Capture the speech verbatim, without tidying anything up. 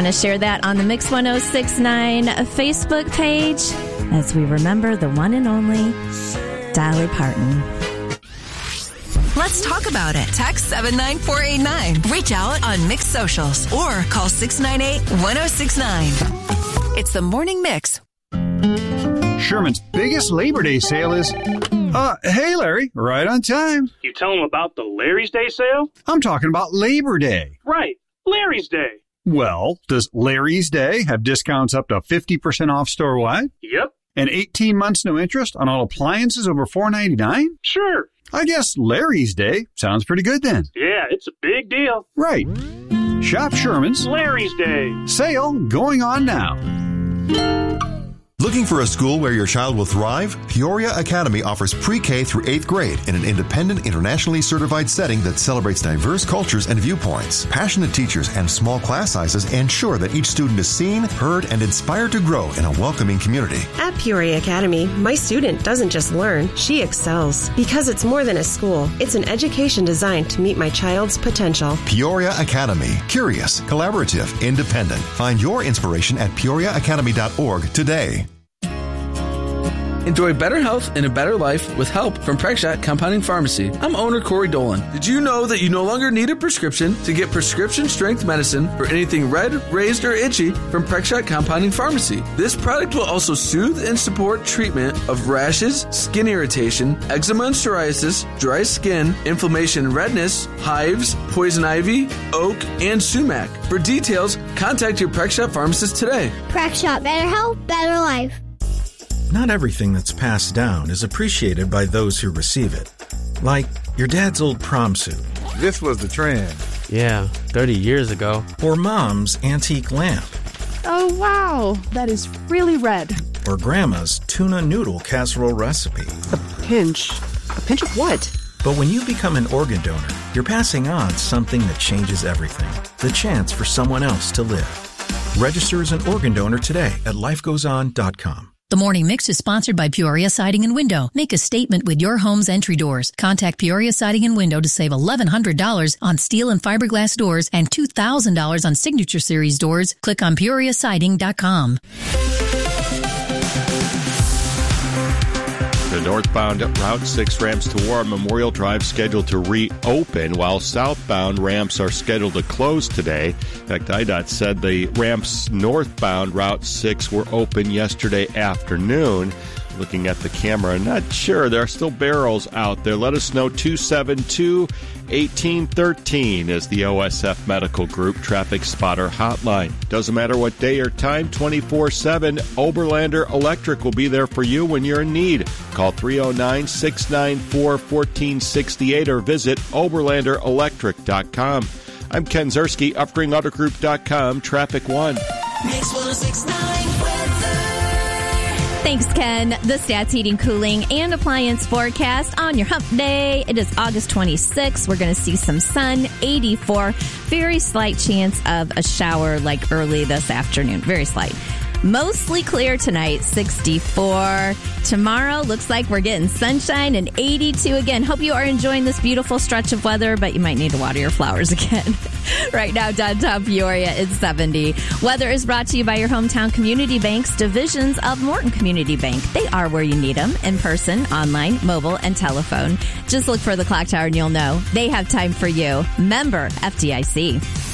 going to share that on the Mix ten sixty-nine Facebook page as we remember the one and only Dolly Parton. Let's talk about it. Text seven nine four eight nine. Reach out on Mix Socials or call six nine eight, one oh six nine. It's the Morning Mix. Sherman's biggest Labor Day sale is... Uh, hey, Larry, right on time. You tell them about the Larry's Day sale? I'm talking about Labor Day. Right, Larry's Day. Well, does Larry's Day have discounts up to fifty percent off store-wide? Yep. And eighteen months no interest on all appliances over four ninety-nine? Sure. I guess Larry's Day sounds pretty good then. Yeah, it's a big deal. Right. Shop Sherman's Larry's Day sale going on now. Looking for a school where your child will thrive? Peoria Academy offers pre-K through eighth grade in an independent, internationally certified setting that celebrates diverse cultures and viewpoints. Passionate teachers and small class sizes ensure that each student is seen, heard, and inspired to grow in a welcoming community. At Peoria Academy, my student doesn't just learn, she excels. Because it's more than a school, it's an education designed to meet my child's potential. Peoria Academy. Curious, collaborative, independent. Find your inspiration at peoria academy dot org today. Enjoy better health and a better life with help from Prexshot Compounding Pharmacy. I'm owner Corey Dolan. Did you know that you no longer need a prescription to get prescription strength medicine for anything red, raised, or itchy from Prexshot Compounding Pharmacy? This product will also soothe and support treatment of rashes, skin irritation, eczema and psoriasis, dry skin, inflammation and redness, hives, poison ivy, oak, and sumac. For details, contact your Prexshot pharmacist today. Prexshot, better health, better life. Not everything that's passed down is appreciated by those who receive it. Like your dad's old prom suit. This was the trend. Yeah, thirty years ago. Or mom's antique lamp. Oh, wow. That is really red. Or grandma's tuna noodle casserole recipe. A pinch. A pinch of what? But when you become an organ donor, you're passing on something that changes everything. The chance for someone else to live. Register as an organ donor today at life goes on dot com. The Morning Mix is sponsored by Peoria Siding and Window. Make a statement with your home's entry doors. Contact Peoria Siding and Window to save eleven hundred dollars on steel and fiberglass doors and two thousand dollars on Signature Series doors. Click on peoria siding dot com. The northbound Route six ramps to War Memorial Drive scheduled to reopen, while southbound ramps are scheduled to close today. In fact, I DOT said the ramps northbound Route six were open yesterday afternoon. Looking at the camera, not sure. There are still barrels out there. Let us know. two seven two, one eight one three is the O S F Medical Group Traffic Spotter Hotline. Doesn't matter what day or time, twenty-four seven, Oberlander Electric will be there for you when you're in need. Call three oh nine, six nine four, one four six eight or visit oberlander electric dot com. I'm Ken Zerski, upgrade auto group dot com, Traffic One. Mix ten sixty-nine weather. Thanks, Ken. The Stats Heating, Cooling, and Appliance forecast on your hump day. It is August twenty-sixth. We're going to see some sun, eighty-four. Very slight chance of a shower like early this afternoon. Very slight. Mostly clear tonight, sixty-four. Tomorrow looks like we're getting sunshine and eighty-two again. Hope you are enjoying this beautiful stretch of weather, but you might need to water your flowers again. Right now, downtown Peoria is seventy. Weather is brought to you by your hometown community banks, divisions of Morton Community Bank. They are where you need them, in person, online, mobile, and telephone. Just look for the clock tower and you'll know. They have time for you. Member F D I C.